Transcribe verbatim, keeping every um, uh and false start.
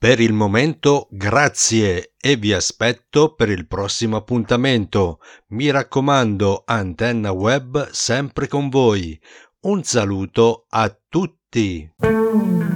Per il momento grazie e vi aspetto per il prossimo appuntamento. Mi raccomando, Antenna Web sempre con voi. Un saluto a tutti.